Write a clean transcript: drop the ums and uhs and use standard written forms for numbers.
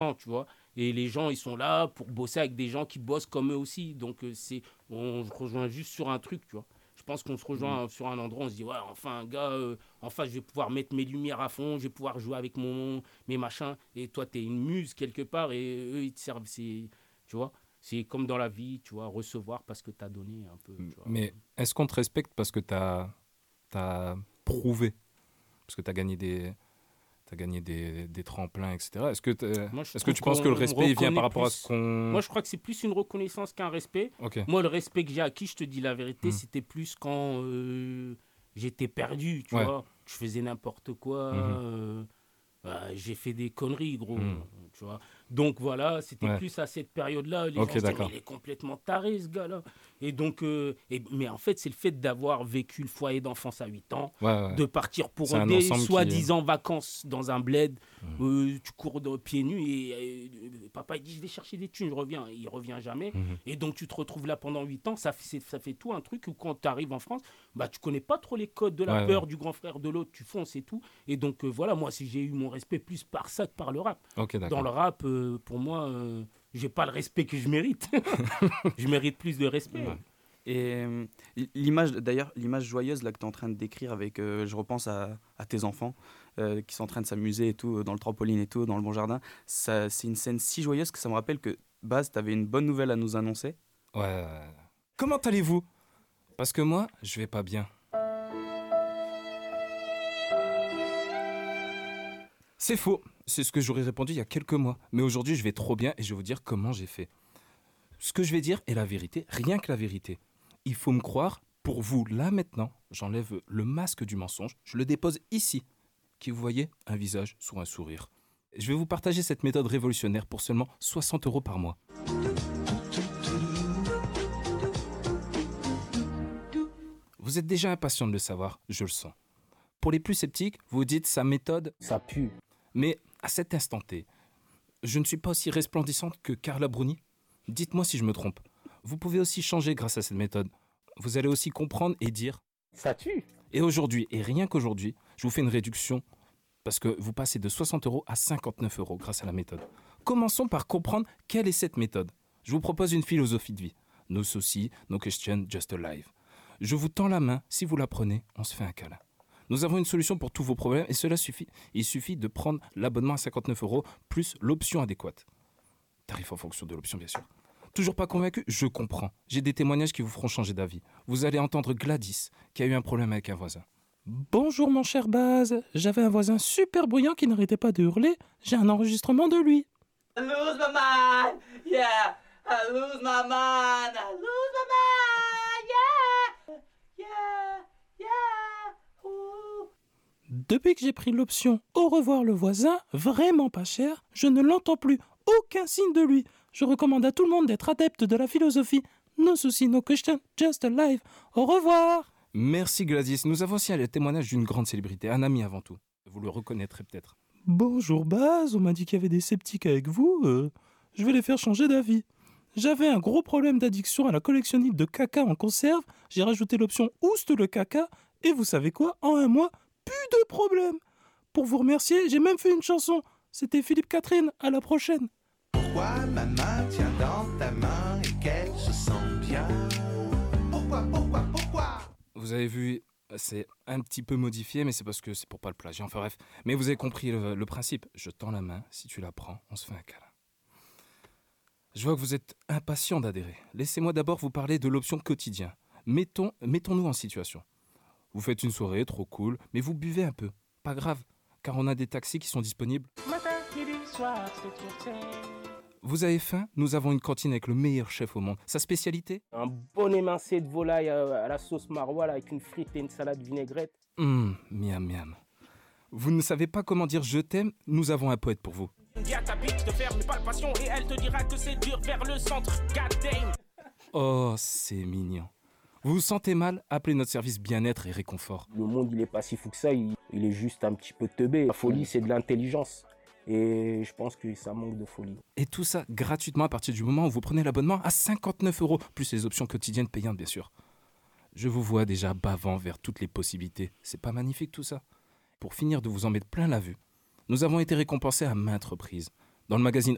gens, tu vois. Et les gens, ils sont là pour bosser avec des gens qui bossent comme eux aussi. Donc, on se rejoint juste sur un truc, tu vois. Je pense qu'on se rejoint sur un endroit, on se dit, ouais, enfin, un gars, enfin, je vais pouvoir mettre mes lumières à fond, je vais pouvoir jouer avec mes machins. Et toi, t'es une muse quelque part et eux, ils te servent, tu vois. C'est comme dans la vie, tu vois, recevoir parce que t'as donné un peu, tu vois. Mais est-ce qu'on te respecte parce que t'as prouvé? Parce que t'as gagné des tremplins, etc. Moi, je Est-ce que trouve tu penses que le qu'on me respect vient par reconnaît rapport à ce plus. qu'on... Moi, je crois que c'est plus une reconnaissance qu'un respect. Ok. Moi, le respect que j'ai acquis, je te dis la vérité, Mm. c'était plus quand j'étais perdu, tu Ouais. vois. Je faisais n'importe quoi. Mhm. J'ai fait des conneries, gros. Mm. Tu vois. Donc voilà, c'était Ouais. plus à cette période-là. Les Ok, gens se disaient, mais d'accord. il est complètement taré, ce gars-là. Et donc, mais en fait, c'est le fait d'avoir vécu le foyer d'enfance à 8 ans, Ouais, ouais. de partir C'est pour un des ensemble qui... soi-disant vacances dans un bled. Mm. Tu cours pieds nus et papa il dit je vais chercher des thunes, je reviens. Il revient jamais. Mhm. Et donc tu te retrouves là pendant 8 ans. Ça fait tout un truc où quand tu arrives en France, bah, tu connais pas trop les codes de la Ouais, peur ouais. du grand frère de l'autre. Tu fonces et tout. Et donc voilà, moi si j'ai eu mon respect plus par ça que par le rap. Ok, Dans d'accord. le rap, pour moi, j'ai pas le respect que je mérite. Je mérite plus de respect. Ouais. Et l'image joyeuse là, que tu es en train de décrire avec, je repense à tes enfants qui sont en train de s'amuser et tout, dans le trampoline et tout, dans le bon jardin. C'est une scène si joyeuse que ça me rappelle que, Baz, tu avais une bonne nouvelle à nous annoncer. Ouais. Comment allez-vous? Parce que moi, je vais pas bien. C'est faux. C'est ce que j'aurais répondu il y a quelques mois. Mais aujourd'hui, je vais trop bien et je vais vous dire comment j'ai fait. Ce que je vais dire est la vérité, rien que la vérité. Il faut me croire, pour vous, là maintenant, j'enlève le masque du mensonge, je le dépose ici, qui vous voyez, un visage sous un sourire. Je vais vous partager cette méthode révolutionnaire pour seulement 60 € par mois. Vous êtes déjà impatient de le savoir, je le sens. Pour les plus sceptiques, vous dites sa méthode, Ça pue. mais à cet instant T, je ne suis pas aussi resplendissante que Carla Bruni. Dites-moi si je me trompe. Vous pouvez aussi changer grâce à cette méthode. Vous allez aussi comprendre et dire. Ça tue. Et aujourd'hui, et rien qu'aujourd'hui, je vous fais une réduction parce que vous passez de 60 € à 59 € grâce à la méthode. Commençons par comprendre quelle est cette méthode. Je vous propose une philosophie de vie. No soucis, no question, just alive. Je vous tends la main, si vous la prenez, on se fait un câlin. Nous avons une solution pour tous vos problèmes et cela suffit. Il suffit de prendre l'abonnement à 59 € plus l'option adéquate. Tarif en fonction de l'option, bien sûr. Toujours pas convaincu? Je comprends. J'ai des témoignages qui vous feront changer d'avis. Vous allez entendre Gladys, qui a eu un problème avec un voisin. Bonjour mon cher Baz, j'avais un voisin super bruyant qui n'arrêtait pas de hurler. J'ai un enregistrement de lui. I lose my mind, yeah. I lose my mind, I lose my mind, yeah. Yeah, yeah. Ooh. Depuis que j'ai pris l'option Au revoir le voisin, vraiment pas cher, je ne l'entends plus. Aucun signe de lui. Je recommande à tout le monde d'être adepte de la philosophie. No soucis, no question, just alive. Au revoir. Merci Gladys. Nous avons aussi le témoignage d'une grande célébrité, un ami avant tout. Vous le reconnaîtrez peut-être. Bonjour Baz, on m'a dit qu'il y avait des sceptiques avec vous. Je vais les faire changer d'avis. J'avais un gros problème d'addiction à la collectionnite de caca en conserve. J'ai rajouté l'option Ouste le caca. Et vous savez quoi? En un mois, plus de problème. Pour vous remercier, j'ai même fait une chanson. C'était Philippe Catherine. À la prochaine. Pourquoi ma main tient dans ta main et qu'elle se sent bien? Pourquoi? Vous avez vu, c'est un petit peu modifié, mais c'est parce que c'est pour pas le plagier. Enfin bref, mais vous avez compris le principe. Je tends la main, si tu la prends, on se fait un câlin. Je vois que vous êtes impatient d'adhérer. Laissez-moi d'abord vous parler de l'option quotidien. Mettons-nous en situation. Vous faites une soirée, trop cool, mais vous buvez un peu. Pas grave, car on a des taxis qui sont disponibles. Matin, midi, soir, c'est sur scène. Vous avez faim? Nous avons une cantine avec le meilleur chef au monde. Sa spécialité? Un bon émincé de volaille à la sauce maroilles avec une frite et une salade vinaigrette. Miam miam. Vous ne savez pas comment dire je t'aime? Nous avons un poète pour vous. Dis à ta bitch de faire mes palpations et elle te dira que c'est dur vers le centre. God damn. Oh, c'est mignon. Vous vous sentez mal? Appelez notre service bien-être et réconfort. Le monde, il est pas si fou que ça, il est juste un petit peu teubé. La folie, c'est de l'intelligence. Et je pense que ça manque de folie. Et tout ça gratuitement à partir du moment où vous prenez l'abonnement à 59 €, plus les options quotidiennes payantes, bien sûr. Je vous vois déjà bavant vers toutes les possibilités. C'est pas magnifique tout ça? Pour finir de vous en mettre plein la vue, nous avons été récompensés à maintes reprises. Dans le magazine